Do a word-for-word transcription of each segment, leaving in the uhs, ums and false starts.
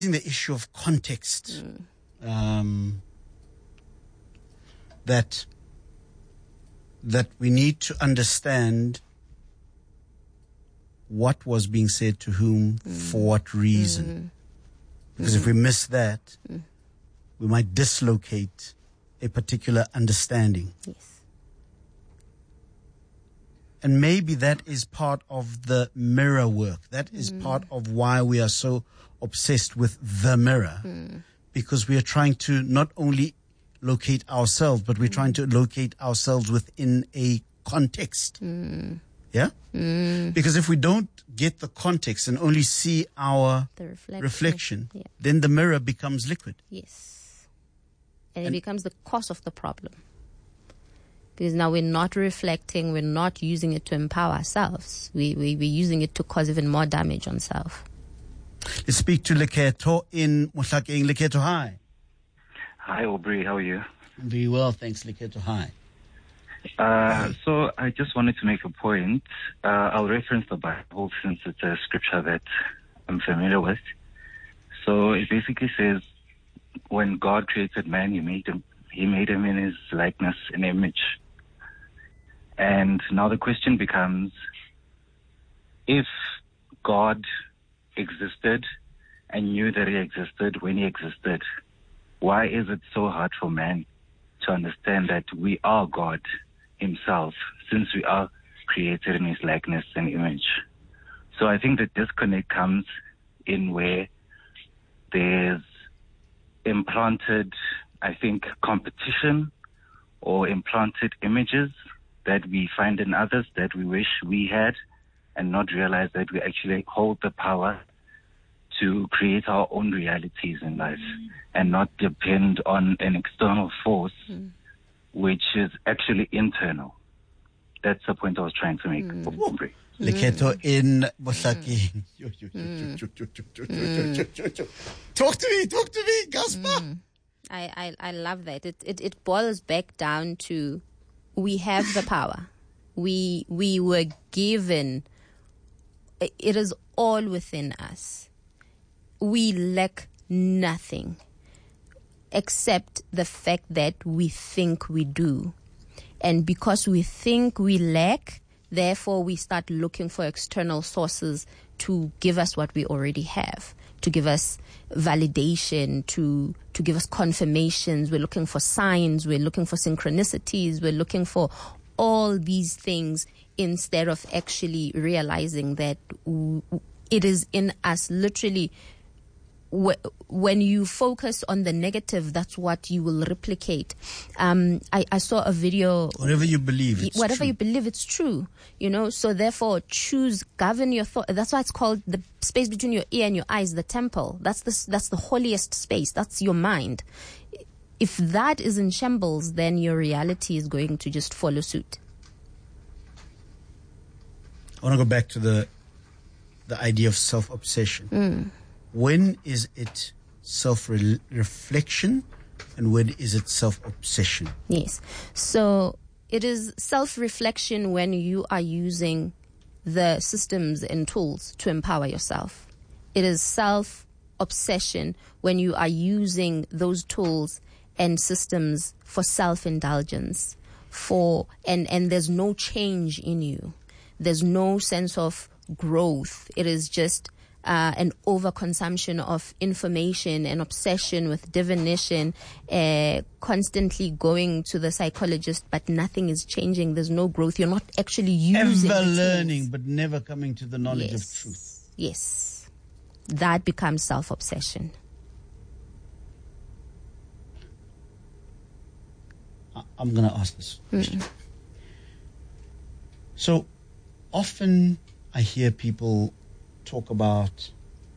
the issue of context, mm. um, that that we need to understand what was being said to whom, mm. for what reason. Mm. Because mm. if we miss that, mm. we might dislocate a particular understanding. Yes. And maybe that is part of the mirror work. That is mm. part of why we are so obsessed with the mirror. Mm. Because we are trying to not only locate ourselves, but we're mm. trying to locate ourselves within a context. Mm. Yeah? Mm. Because if we don't get the context and only see our the reflection, reflection yeah. then the mirror becomes liquid. Yes. And, and it becomes the cause of the problem. Because now we're not reflecting, we're not using it to empower ourselves. We, we, we're using it to cause even more damage on self. Let's speak to Leketo in Mohlakeng. Leketo, hi. Hi, Aubrey. How are you? Very well, thanks, Leketo. Hi. Uh, so I just wanted to make a point. Uh, I'll reference the Bible since it's a scripture that I'm familiar with. So it basically says, when God created man, he made him, he made him in his likeness and image. And now the question becomes, if God existed and knew that he existed when he existed, why is it so hard for man to understand that we are God himself, since we are created in his likeness and image? So I think the disconnect comes in where there's implanted, I think, competition or implanted images that we find in others that we wish we had, and not realize that we actually hold the power to create our own realities in life mm. and not depend on an external force mm. which is actually internal. That's the point I was trying to make. Mm. Leketo in Mohlakeng. Talk to me, talk to me, Gaspar. Mm. I, I, I love that. It, it it boils back down to we have the power. We we were given. It is all within us. We lack nothing except the fact that we think we do. And because we think we lack, therefore we start looking for external sources to give us what we already have, to give us validation, to to give us confirmations. We're looking for signs, we're looking for synchronicities, we're looking for all these things instead of actually realizing that w- it is in us. Literally, w- when you focus on the negative, that's what you will replicate. Um, I, I saw a video. Whatever you believe, it's whatever true. you believe, it's true. You know, so therefore, choose, govern your thought. That's why it's called the space between your ear and your eyes, the temple. That's the that's the holiest space. That's your mind. If that is in shambles, then your reality is going to just follow suit. I want to go back to the the idea of self-obsession. Mm. When is it self-reflection and when is it self-obsession? Yes. So it is self-reflection when you are using the systems and tools to empower yourself. It is self-obsession when you are using those tools and systems for self-indulgence, for and, and there's no change in you. There's no sense of growth. It is just uh, an overconsumption of information, an obsession with divination, uh, constantly going to the psychologist, but nothing is changing. There's no growth. You're not actually using Ever the learning, tools. but never coming to the knowledge Yes. of truth. Yes. That becomes self-obsession. I- I'm going to ask this question. Mm. So, often I hear people talk about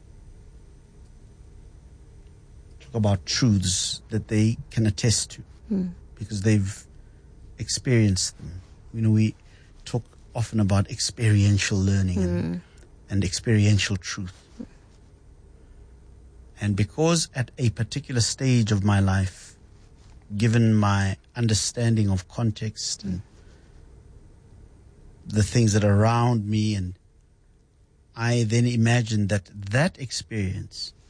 talk about truths that they can attest to mm. because they've experienced them. You know, we talk often about experiential learning mm. and, and experiential truth. And because at a particular stage of my life, given my understanding of context and the things that are around me, and I then imagine that that experience